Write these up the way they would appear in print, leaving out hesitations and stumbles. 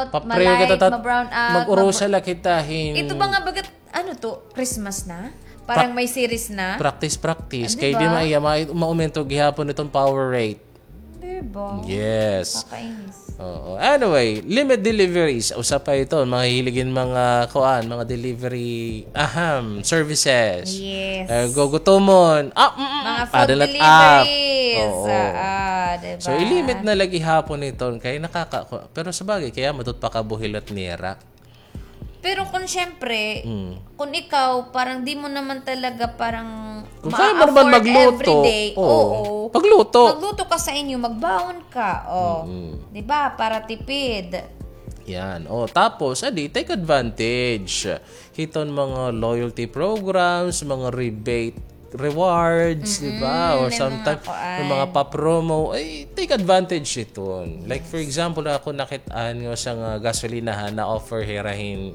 Papreo kita ma-brown out. mag-urusala kitahin. Ito ba nga bagat, ano to, Christmas na? Parang may series na? Practice. Diba? Kaya di maumento gihapon itong power rate. Diba? Yes. Kakainis. Oo. Anyway, limit deliveries. Usap pa ito, mga hiligin mga delivery services. Yes. Gugutomon. Mga food deliveries. Diba? So, ilimit na lagi hapon ito. Kaya pero sa bagay, kaya matut pa kabuhil at nira. Pero kung syempre, kung ikaw, parang di mo naman talaga parang kung kaya mo naman magluto. Everyday. Oo. Magluto ka sa inyo, magbaon ka. Diba? Para tipid. Yan. Tapos, take advantage. Hiton mga loyalty programs, mga rebate rewards, diba? Or sometimes, yung mga pa-promo, take advantage ito. Like, for example, ako nakitaan nga sa gasolinahan na offer hirahin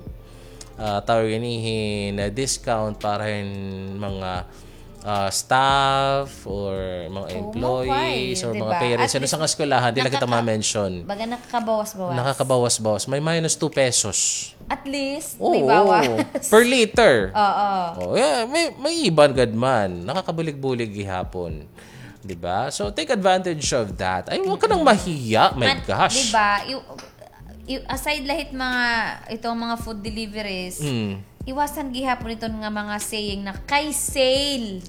tawaginihin na discount para mga staff or mga employees or diba? mga parents. Ano sa eskwelahan, di lang kita ma-mention. Baga nakakabawas-bawas. Nakakabawas-bawas. May minus 2 pesos. At least, may bawas. Per liter. Oo. Yeah, may iban gadman. Nakakabulig-bulig gihapon. Diba? So, take advantage of that. Ay, huwag ka nang mahiya. My gosh. Diba? Aside lahat itong mga food deliveries, iwasan gihapon ito nga mga saying na kay sale.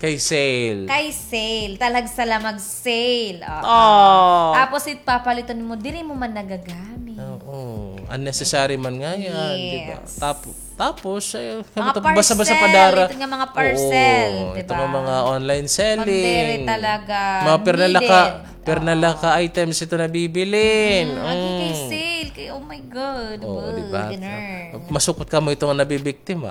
Talag sala mag-sale. Tapos papalitan mo, dili mo man nagagamit. Unnecessary man nga yan. Yes. Diba? Tapos, mga basa-basa padara. Ito nga mga parcel. Diba? Ito nga mga online selling. Mandiri talaga. Mga pernalaka items ito na bibilin. Kay sale. Oh my God. Diba? Masukot ka mo ito nga nabibiktima.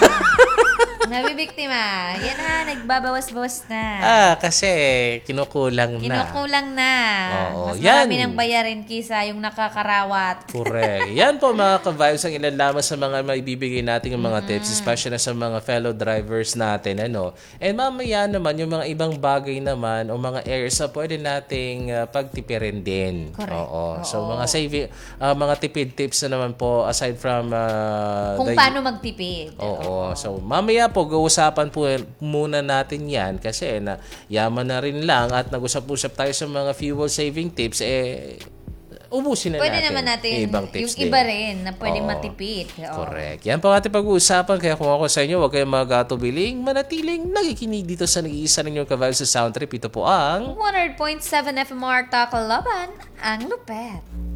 Nabibiktima. Yan na, nagbabawas-bawas na. Kasi kinukulang na. Mas marami nang bayarin kisa yung nakakarawat. Correct. Yan po mga ka-vibes ang ilan lamang sa mga maibibigay natin yung mga tips, especially sa mga fellow drivers natin. And mamaya naman, yung mga ibang bagay naman o mga areas na pwede nating pagtipirin din. Correct. So mga saving, mga tipid tips na naman po aside from kung paano magtipid. So mamaya po, uusapan po muna natin yan kasi yaman na rin lang at nag-usap-usap tayo sa mga fuel saving tips, ubusin na pwede natin. naman natin ibang tips yung iba rin na pwede matipid. Correct. Yan po ating pag-uusapan. Kaya kung ako sa inyo, huwag kayong magatubiling, manatiling nakikinig dito sa nag-iisa ninyong ka-vibes sa Sound Trip. Ito po ang 100.7 FMR Tacloban, ang lupet.